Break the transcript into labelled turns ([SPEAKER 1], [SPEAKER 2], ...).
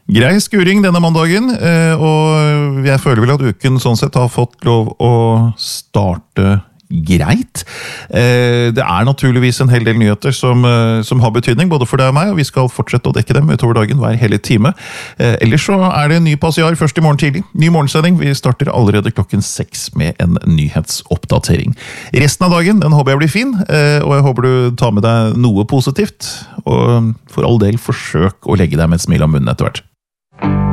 [SPEAKER 1] Grei skuring denne mandagen, og jeg føler vel at uken sånn sett har fått lov å starte greit. Det naturligvis en hel del nyheter som har betydning, både for deg og meg, og vi skal fortsette å dekke dem utover dagen hver hele time. Ellers så det en ny passiar først i morgen tidlig. Ny morgensending. Vi starter allerede 6 med en nyhetsoppdatering. Resten av dagen, den håper jeg blir fin, og jeg håper du tar med deg noe positivt, og for all del forsøk å legge deg med et smil om munnen etter hvert.